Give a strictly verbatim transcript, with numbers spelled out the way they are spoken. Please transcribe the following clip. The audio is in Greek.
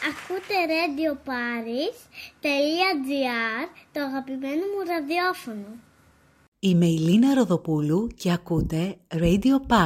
Ακούτε Radio Paris τελεία τζι άρ, το αγαπημένο μου ραδιόφωνο. Είμαι η Λίνα Ροδοπούλου και ακούτε Radio Paris.